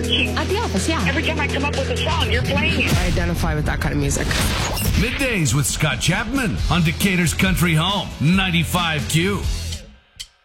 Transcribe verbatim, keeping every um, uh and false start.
working. At the office, yeah. Every time I come up with a song, you're playing it. I identify with that kind of music. Middays with Scott Chapman on Decatur's Country Home, ninety-five Q.